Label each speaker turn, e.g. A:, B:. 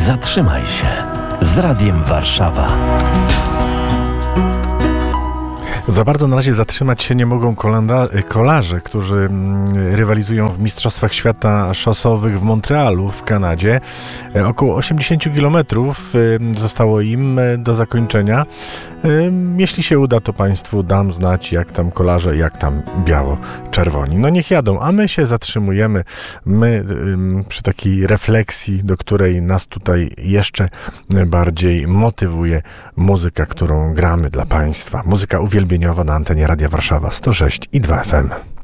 A: Zatrzymaj się z Radiem Warszawa.
B: Za bardzo na razie zatrzymać się nie mogą kolarze, którzy rywalizują w Mistrzostwach Świata Szosowych w Montrealu w Kanadzie. Około 80 km zostało im do zakończenia. Jeśli się uda, to Państwu dam znać, jak tam kolarze, jak tam biało-czerwoni. No niech jadą, a my się zatrzymujemy. My przy takiej refleksji, do której nas tutaj jeszcze bardziej motywuje muzyka, którą gramy dla Państwa. Muzyka uwielbieniowa na antenie Radia Warszawa 106 i 2 FM.